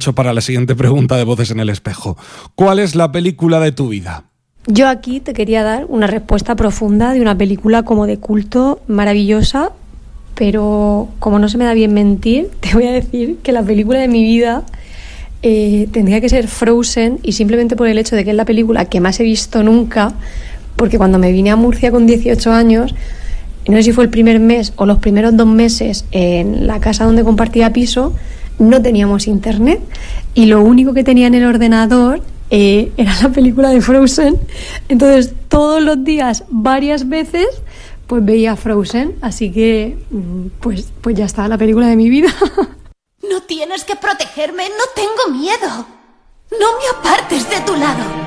gancho para la siguiente pregunta de Voces en el Espejo. ¿Cuál es la película de tu vida? Yo aquí te quería dar una respuesta profunda de una película como de culto maravillosa, pero como no se me da bien mentir, te voy a decir que la película de mi vida tendría que ser Frozen, y simplemente por el hecho de que es la película que más he visto nunca, porque cuando me vine a Murcia con 18 años, no sé si fue el primer mes o los primeros 2 meses en la casa donde compartía piso, no teníamos internet y lo único que tenía en el ordenador era la película de Frozen. Entonces todos los días, varias veces, pues veía Frozen, así que pues ya está, la película de mi vida. No tienes que protegerme, no tengo miedo. No me apartes de tu lado.